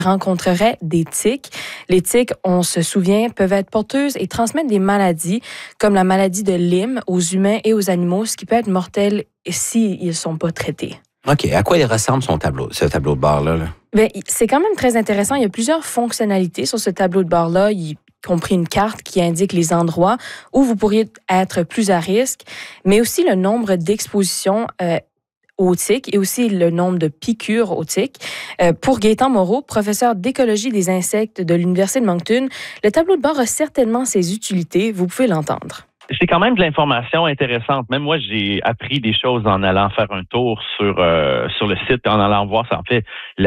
rencontrerait des tiques. Les tiques, on se souvient, peuvent être porteuses et transmettre des maladies comme la maladie de Lyme aux humains et aux animaux, ce qui peut être mortel s'ils ne sont pas traités. OK. À quoi il ressemble ce tableau de bord-là? Là? Bien, c'est quand même très intéressant. Il y a plusieurs fonctionnalités sur ce tableau de bord-là, y compris une carte qui indique les endroits où vous pourriez être plus à risque, mais aussi le nombre d'expositions aux tiques et aussi le nombre de piqûres aux tiques. Pour Gaétan Moreau, professeur d'écologie des insectes de l'Université de Moncton, le tableau de bord a certainement ses utilités. Vous pouvez l'entendre. C'est quand même de l'information intéressante. Même moi, j'ai appris des choses en allant faire un tour sur le site, en allant voir, ça en fait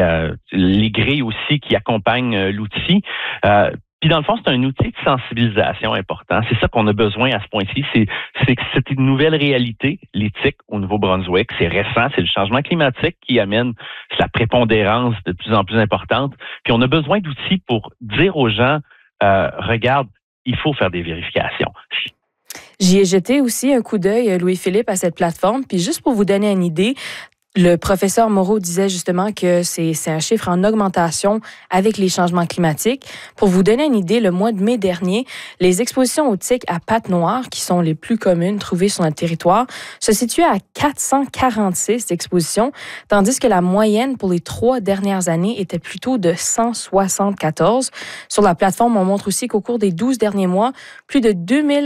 les grilles aussi qui accompagnent l'outil. Puis dans le fond, c'est un outil de sensibilisation important. C'est ça qu'on a besoin à ce point-ci. C'est que c'est une nouvelle réalité, les tiques au Nouveau-Brunswick. C'est récent, c'est le changement climatique qui amène la prépondérance de plus en plus importante. Puis on a besoin d'outils pour dire aux gens, regarde, il faut faire des vérifications. J'y ai jeté aussi un coup d'œil, Louis-Philippe, à cette plateforme. Puis juste pour vous donner une idée, le professeur Moreau disait justement que c'est un chiffre en augmentation avec les changements climatiques. Pour vous donner une idée, le mois de mai dernier, les expositions aux tiques à pattes noires, qui sont les plus communes trouvées sur notre territoire, se situaient à 446 expositions, tandis que la moyenne pour les 3 dernières années était plutôt de 174. Sur la plateforme, on montre aussi qu'au cours des 12 derniers mois, plus de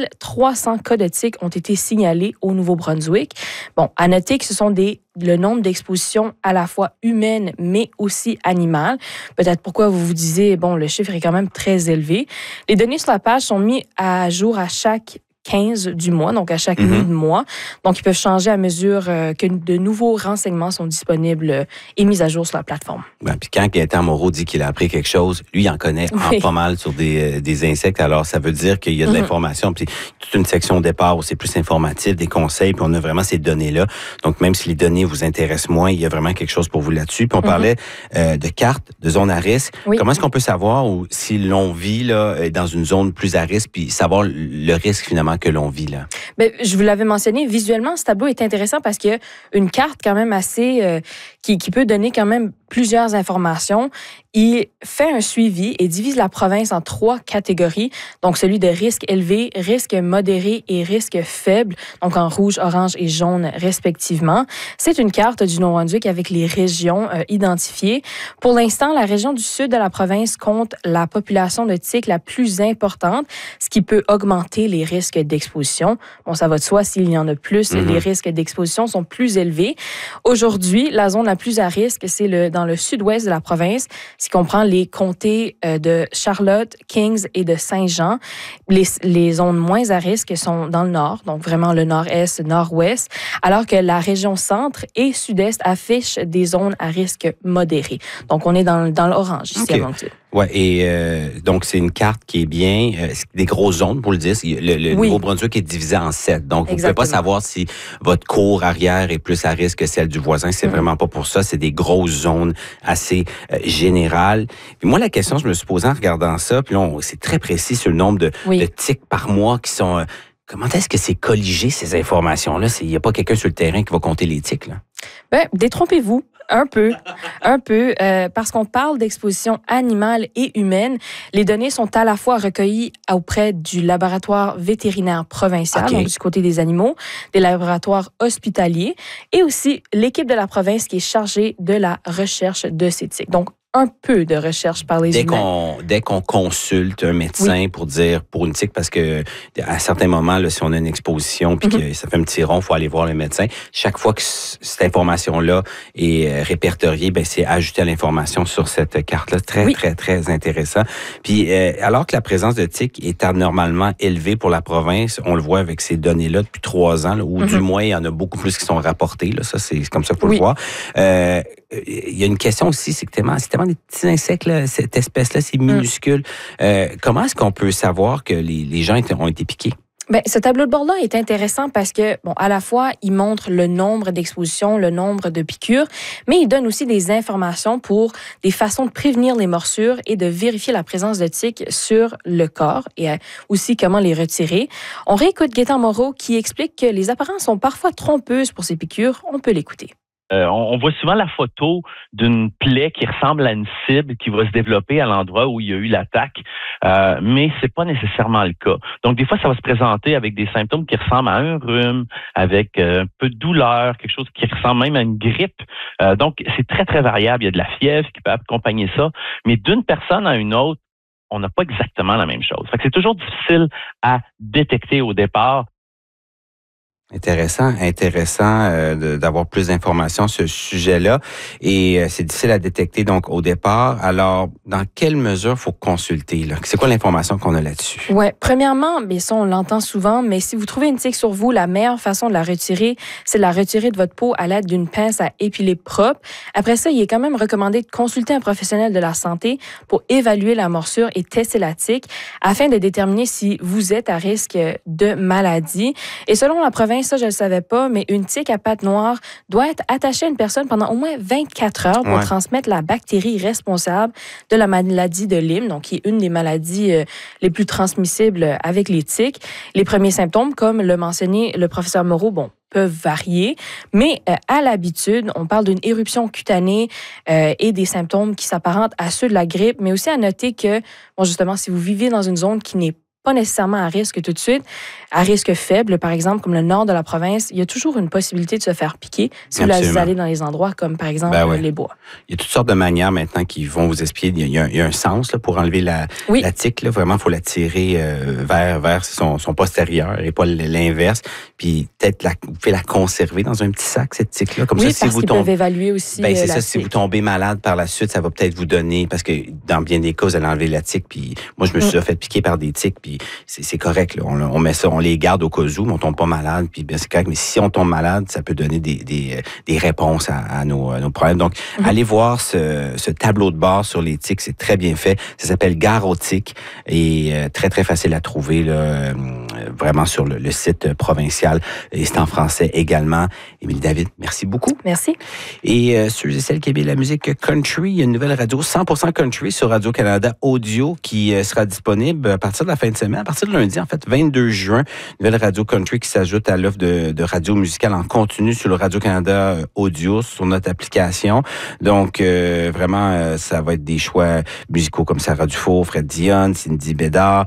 2300 cas de tiques ont été signalés au Nouveau-Brunswick. Bon, à noter que ce sont le nombre d'expositions à la fois humaines, mais aussi animales. Peut-être pourquoi vous vous disiez, bon, le chiffre est quand même très élevé. Les données sur la page sont mises à jour à chaque 15 du mois, donc à chaque nuit de mois. Donc, ils peuvent changer à mesure que de nouveaux renseignements sont disponibles et mis à jour sur la plateforme. Ben, puis quand Gaétan Moreau dit qu'il a appris quelque chose, lui, il en connaît pas mal sur des insectes. Alors, ça veut dire qu'il y a de l'information. Puis toute une section au départ où c'est plus informatif, des conseils, puis on a vraiment ces données-là. Donc, même si les données vous intéressent moins, il y a vraiment quelque chose pour vous là-dessus. Puis on parlait de cartes, de zones à risque. Oui. Comment est-ce qu'on peut savoir si l'on vit là, dans une zone plus à risque, puis savoir le risque finalement que l'on vit là? Bien, je vous l'avais mentionné, visuellement, ce tableau est intéressant parce qu'il y a une carte quand même assez qui peut donner quand même plusieurs informations. Il fait un suivi et divise la province en 3 catégories. Donc, celui de risque élevé, risque modéré et risque faible, donc en rouge, orange et jaune respectivement. C'est une carte du Nouveau-Brunswick avec les régions identifiées. Pour l'instant, la région du sud de la province compte la population de tiques la plus importante, ce qui peut augmenter les risques d'exposition. Bon, ça va de soi, s'il y en a plus, les risques d'exposition sont plus élevés. Aujourd'hui, la zone la plus à risque, c'est dans le sud-ouest de la province, ce qui comprend les comtés de Charlotte, Kings et de Saint-Jean. Les zones moins à risque sont dans le nord, donc vraiment le nord-est, nord-ouest, alors que la région centre et sud-est affichent des zones à risque modéré. Donc, on est dans l'orange ici à Moncton. Oui, et donc c'est une carte qui est bien, des grosses zones pour le dire. Le Nouveau-Brunswick est divisé en 7. Donc, vous ne pouvez pas savoir si votre cour arrière est plus à risque que celle du voisin. C'est vraiment pas pour ça. C'est des grosses zones assez générales. Puis moi, la question que je me suis posée en regardant ça, puis là, c'est très précis sur le nombre de tiques par mois qui sont... comment est-ce que c'est colligé, ces informations-là? Il n'y a pas quelqu'un sur le terrain qui va compter les tiques, là? Bien, détrompez-vous. Un peu, parce qu'on parle d'exposition animale et humaine. Les données sont à la fois recueillies auprès du laboratoire vétérinaire provincial, donc du côté des animaux, des laboratoires hospitaliers, et aussi l'équipe de la province qui est chargée de la recherche de ces tiques. Donc, un peu de recherche par les humains. Dès qu'on consulte un médecin pour une tique, parce que à certains moments, là, si on a une exposition puis que ça fait un petit rond, il faut aller voir le médecin. Chaque fois que cette information-là est répertoriée, ben c'est ajouté à l'information sur cette carte-là. Très, très, très intéressant. Puis, alors que la présence de tiques est anormalement élevée pour la province, on le voit avec ces données-là depuis 3 ans, là, ou du moins, il y en a beaucoup plus qui sont rapportés. Là, ça, c'est comme ça qu'il faut le voir. Il y a une question aussi, c'est tellement des petits insectes, là, cette espèce-là, c'est minuscule. Comment est-ce qu'on peut savoir que les gens ont été piqués? Bien, ce tableau de bord-là est intéressant parce que, bon, à la fois, il montre le nombre d'expositions, le nombre de piqûres, mais il donne aussi des informations pour des façons de prévenir les morsures et de vérifier la présence de tiques sur le corps et aussi comment les retirer. On réécoute Gaétan Moreau qui explique que les apparences sont parfois trompeuses pour ces piqûres. On peut l'écouter. On voit souvent la photo d'une plaie qui ressemble à une cible qui va se développer à l'endroit où il y a eu l'attaque, mais c'est pas nécessairement le cas. Donc, des fois, ça va se présenter avec des symptômes qui ressemblent à un rhume, avec un peu de douleur, quelque chose qui ressemble même à une grippe. Donc, c'est très, très variable. Il y a de la fièvre qui peut accompagner ça, mais d'une personne à une autre, on n'a pas exactement la même chose. Fait que c'est toujours difficile à détecter au départ. Intéressant d'avoir plus d'informations sur ce sujet-là. Et c'est difficile à détecter donc au départ. Alors, dans quelle mesure faut consulter là? C'est quoi l'information qu'on a là-dessus? Ouais, premièrement, bien ça on l'entend souvent, mais si vous trouvez une tique sur vous, la meilleure façon de la retirer, c'est de la retirer de votre peau à l'aide d'une pince à épiler propre. Après ça, il est quand même recommandé de consulter un professionnel de la santé pour évaluer la morsure et tester la tique afin de déterminer si vous êtes à risque de maladie. Et selon la province, ça, je ne le savais pas, mais une tique à pattes noires doit être attachée à une personne pendant au moins 24 heures pour transmettre la bactérie responsable de la maladie de Lyme, donc qui est une des maladies les plus transmissibles avec les tiques. Les premiers symptômes, comme le mentionnait le professeur Moreau, peuvent varier, mais à l'habitude, on parle d'une éruption cutanée et des symptômes qui s'apparentent à ceux de la grippe, mais aussi à noter que, justement, si vous vivez dans une zone qui n'est pas nécessairement à risque tout de suite, à risque faible, par exemple, comme le nord de la province, il y a toujours une possibilité de se faire piquer si vous allez dans les endroits comme, par exemple, les bois. Il y a toutes sortes de manières maintenant qui vont vous expliquer. Il y a un sens là, pour enlever la tique. Là. Vraiment, il faut la tirer vers son postérieur et pas l'inverse. Puis peut-être vous pouvez la conserver dans un petit sac, cette tique-là. Comme ça, si vous tombez, peuvent évaluer aussi c'est ça, si vous tombez malade par la suite, ça va peut-être vous donner, parce que dans bien des cas, vous allez enlever la tique. Puis moi, je me suis fait piquer par des tiques, puis c'est correct. Là. On met ça, on les garde au cas où, mais on tombe pas malade, puis bien c'est correct. Mais si on tombe malade, ça peut donner des réponses à nos problèmes. Donc, allez voir ce tableau de bord sur les tiques, c'est très bien fait. Ça s'appelle Gare aux tiques et très, très facile à trouver là, vraiment sur le site provincial. Et c'est en français également. Émilie David, merci beaucoup. Merci. Et ceux et celles qui aiment la musique country, il y a une nouvelle radio 100% country sur Radio-Canada Audio qui sera disponible à partir de la fin de semaine, à partir de lundi, en fait, 22 juin. Nouvelle radio country qui s'ajoute à l'offre de radio musicale en continu sur le Radio-Canada Audio, sur notre application. Donc, vraiment, ça va être des choix musicaux comme Sarah Dufour, Fred Dionne, Cindy Bédard,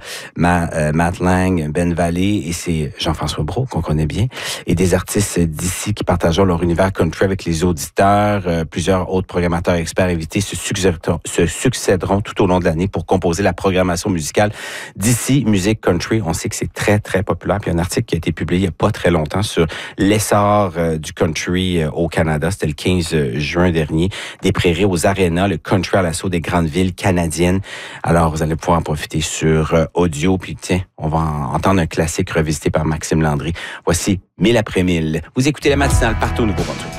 Matt Lang, Ben Vallée, et c'est Jean-François Brault, qu'on connaît bien, et des artistes d'ici qui partageront leur univers country avec les auditeurs. Plusieurs autres programmateurs experts invités se succéderont tout au long de l'année pour composer la programmation musicale d'ici Musique Country. On sait que c'est très, très populaire. Puis il y a un article qui a été publié il n'y a pas très longtemps sur l'essor du country au Canada. C'était le 15 juin dernier. Des prairies aux arénas, le country à l'assaut des grandes villes canadiennes. Alors, vous allez pouvoir en profiter sur audio. Puis tiens, on va entendre un classique revisité par Maxime Landry. Voici 1000 après 1000. Vous écoutez la matinale partout au Nouveau-Brunswick.